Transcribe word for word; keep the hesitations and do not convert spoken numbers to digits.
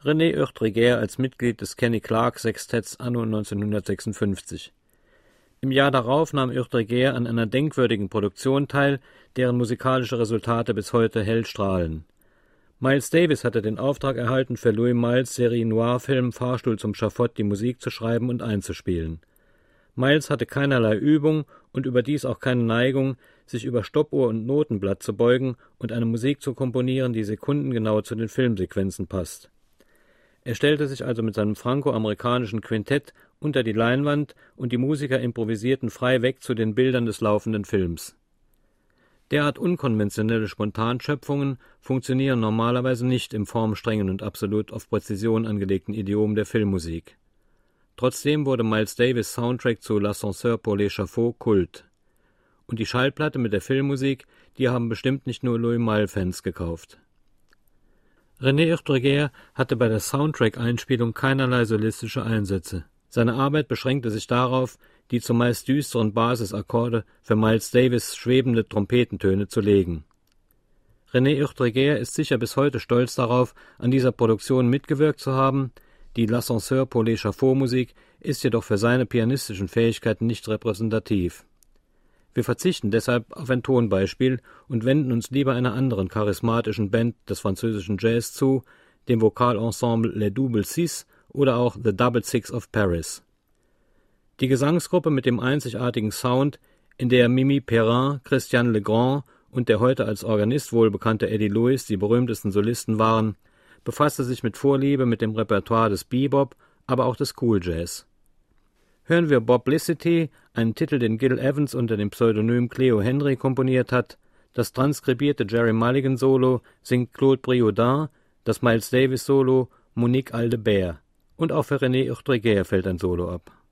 René Oechtreguer als Mitglied des Kenny Clarke Sextetts anno neunzehnhundertsechsundfünfzig. Im Jahr darauf nahm Oechtreguer an einer denkwürdigen Produktion teil, deren musikalische Resultate bis heute hell strahlen. Miles Davis hatte den Auftrag erhalten, für Louis Miles' Série-Noir-Film Fahrstuhl zum Schafott die Musik zu schreiben und einzuspielen. Miles hatte keinerlei Übung und überdies auch keine Neigung, sich über Stoppuhr und Notenblatt zu beugen und eine Musik zu komponieren, die sekundengenau zu den Filmsequenzen passt. Er stellte sich also mit seinem franco-amerikanischen Quintett unter die Leinwand und die Musiker improvisierten frei weg zu den Bildern des laufenden Films. Derart unkonventionelle Spontanschöpfungen funktionieren normalerweise nicht im formstrengen und absolut auf Präzision angelegten Idiom der Filmmusik. Trotzdem wurde Miles Davis' Soundtrack zu L'Ascenseur pour l'Échafaud Kult. Und die Schallplatte mit der Filmmusik, die haben bestimmt nicht nur Louis Malle-Fans gekauft. René Oechtreguer hatte bei der Soundtrack-Einspielung keinerlei solistische Einsätze. Seine Arbeit beschränkte sich darauf, die zumeist düsteren Basisakkorde für Miles Davis' schwebende Trompetentöne zu legen. René Oechtreguer ist sicher bis heute stolz darauf, an dieser Produktion mitgewirkt zu haben. Die L'Ascenseur pour l'Échafaud Musik ist jedoch für seine pianistischen Fähigkeiten nicht repräsentativ. Wir verzichten deshalb auf ein Tonbeispiel und wenden uns lieber einer anderen charismatischen Band des französischen Jazz zu, dem Vokalensemble Les Double Six oder auch The Double Six of Paris. Die Gesangsgruppe mit dem einzigartigen Sound, in der Mimi Perrin, Christian Legrand und der heute als Organist wohlbekannte Eddie Lewis die berühmtesten Solisten waren, befasste sich mit Vorliebe mit dem Repertoire des Bebop, aber auch des Cool Jazz. Hören wir Boblicity, einen Titel, den Gil Evans unter dem Pseudonym Cleo Henry komponiert hat. Das transkribierte Jerry Mulligan Solo singt Claude Briodin, das Miles Davis Solo Monique Aldebert. Und auch für René Oechtreguer fällt ein Solo ab.